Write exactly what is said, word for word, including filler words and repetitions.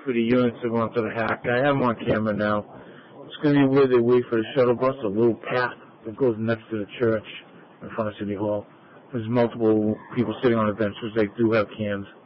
for the units that went to the hack. I have them on camera now. It's going to be where they wait for the shuttle bus, a little path that goes next to the church in front of City Hall. There's multiple people sitting on the benches. They do have cans.